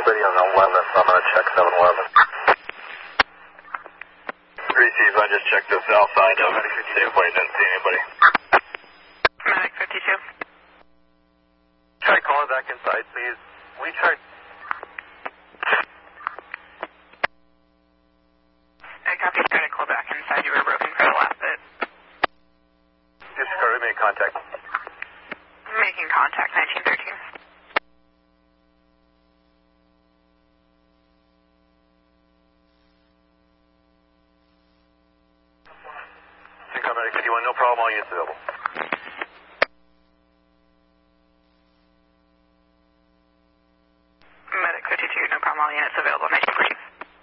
anybody on 11, so I'm going to check 711. 3C's, I just checked the south side of Medic 52, but I didn't see anybody. Medic 52. Try calling back inside, please. We tried. I copy, trying to call back inside. You were broken for the last bit. Disregard, we made contact. Making contact, 1913. Medic 51, no problem, all units available.